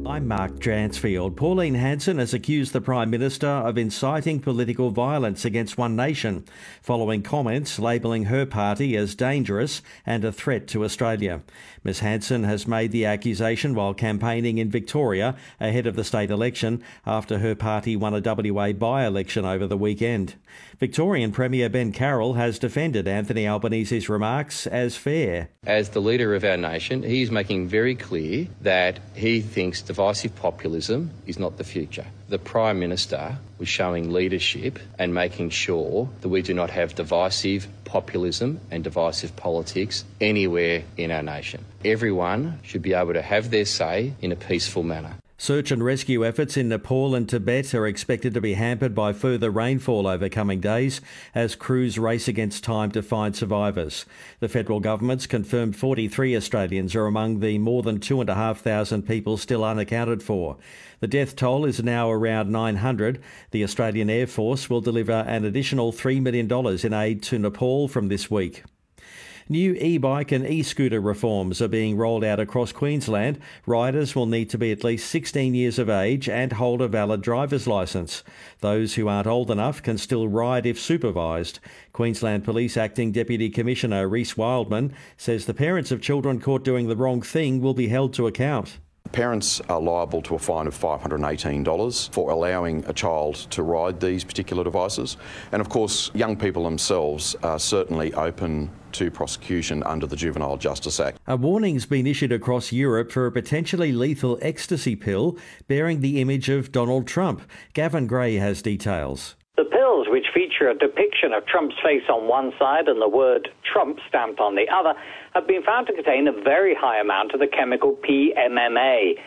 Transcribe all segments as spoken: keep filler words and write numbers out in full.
I'm Mark Dransfield. Pauline Hanson has accused the Prime Minister of inciting political violence against One Nation, following comments labelling her party as dangerous and a threat to Australia. Ms Hanson has made the accusation while campaigning in Victoria ahead of the state election after her party won a W A by-election over the weekend. Victorian Premier Ben Carroll has defended Anthony Albanese's remarks as fair. As the leader of our nation, he is making very clear that he thinks divisive populism is not the future. The Prime Minister was showing leadership and making sure that we do not have divisive populism and divisive politics anywhere in our nation. Everyone should be able to have their say in a peaceful manner. Search and rescue efforts in Nepal and Tibet are expected to be hampered by further rainfall over coming days as crews race against time to find survivors. The federal government's confirmed forty-three Australians are among the more than two thousand five hundred people still unaccounted for. The death toll is now around nine hundred. The Australian Air Force will deliver an additional three million dollars in aid to Nepal from this week. New e-bike and e-scooter reforms are being rolled out across Queensland. Riders will need to be at least sixteen years of age and hold a valid driver's licence. Those who aren't old enough can still ride if supervised. Queensland Police Acting Deputy Commissioner Reece Wildman says the parents of children caught doing the wrong thing will be held to account. Parents are liable to a fine of five hundred eighteen dollars for allowing a child to ride these particular devices. And of course, young people themselves are certainly open to prosecution under the Juvenile Justice Act. A warning's been issued across Europe for a potentially lethal ecstasy pill bearing the image of Donald Trump. Gavin Gray has details. The pills, which feature a depiction of Trump's face on one side and the word Trump stamped on the other, have been found to contain a very high amount of the chemical P M M A.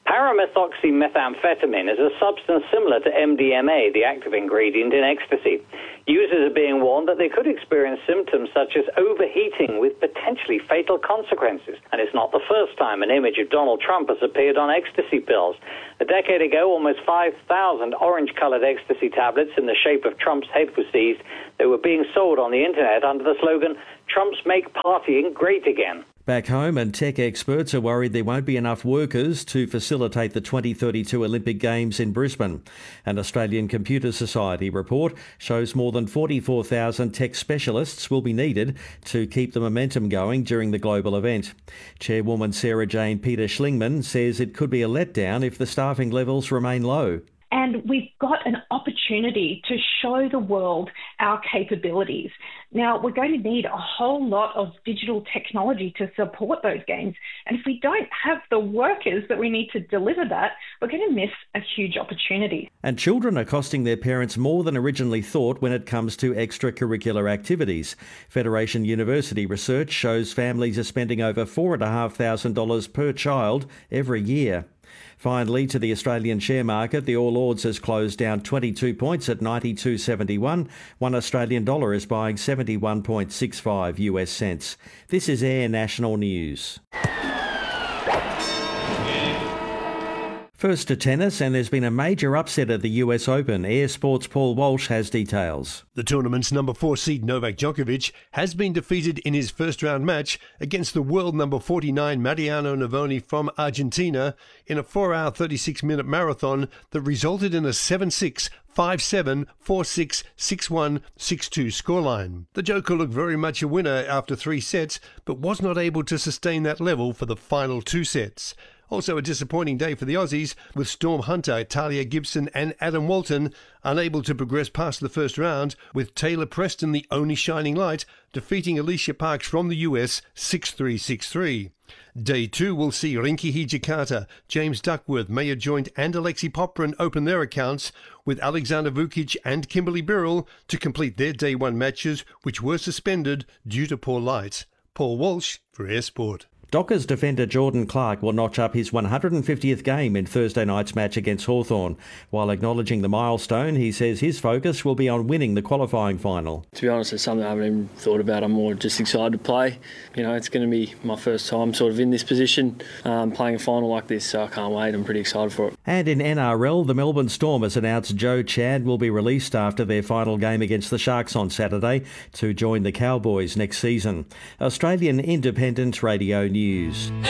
Paramethoxymethamphetamine is a substance similar to M D M A, the active ingredient in ecstasy. Users are being warned that they could experience symptoms such as overheating with potentially fatal consequences. And it's not the first time an image of Donald Trump has appeared on ecstasy pills. A decade ago, almost five thousand orange-coloured ecstasy tablets in the shape of Trump's head were seized. They were being sold on the internet under the slogan, "Trump's make partying great again." Back home, and tech experts are worried there won't be enough workers to facilitate the twenty thirty-two Olympic Games in Brisbane. An Australian Computer Society report shows more than forty-four thousand tech specialists will be needed to keep the momentum going during the global event. Chairwoman Sarah Jane Peter-Schlingmann says it could be a letdown if the staffing levels remain low. And we've got an opportunity to show the world our capabilities. Now, we're going to need a whole lot of digital technology to support those games. And if we don't have the workers that we need to deliver that, we're going to miss a huge opportunity. And children are costing their parents more than originally thought when it comes to extracurricular activities. Federation University research shows families are spending over four thousand five hundred dollars per child every year. Finally, to the Australian share market, the All Ords has closed down twenty-two points at ninety-two seventy-one. One Australian dollar is buying seventy-one point six five U S cents. This is Air National News. First to tennis, and there's been a major upset at the U S Open. Air Sports' Paul Walsh has details. The tournament's number four seed Novak Djokovic has been defeated in his first round match against the world number forty-nine Mariano Navoni from Argentina in a four hour thirty-six minute marathon that resulted in a seven six, five seven, four six, six one, six two scoreline. The Joker looked very much a winner after three sets, but was not able to sustain that level for the final two sets. Also a disappointing day for the Aussies, with Storm Hunter, Talia Gibson and Adam Walton unable to progress past the first round, with Taylor Preston the only shining light, defeating Alicia Parks from the U S six three, six three. Day two will see Rinky Hijikata, James Duckworth, Maya Joint and Alexei Poprin open their accounts, with Alexander Vukic and Kimberly Birrell to complete their day one matches, which were suspended due to poor light. Paul Walsh for Air Sport. Dockers defender Jordan Clark will notch up his one hundred fiftieth game in Thursday night's match against Hawthorn. While acknowledging the milestone, he says his focus will be on winning the qualifying final. To be honest, it's something I haven't even thought about. I'm more just excited to play. You know, it's going to be my first time sort of in this position, um, playing a final like this, so I can't wait. I'm pretty excited for it. And in N R L, the Melbourne Storm has announced Joe Chad will be released after their final game against the Sharks on Saturday to join the Cowboys next season. Australian Independent Radio News.